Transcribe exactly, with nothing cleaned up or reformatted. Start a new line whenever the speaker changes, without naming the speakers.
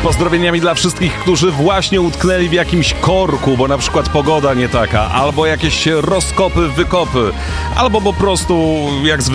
pozdrowieniami dla wszystkich, którzy właśnie utknęli w jakimś korku, bo na przykład pogoda nie taka, albo jakieś rozkopy, wykopy, albo po prostu jak zwykle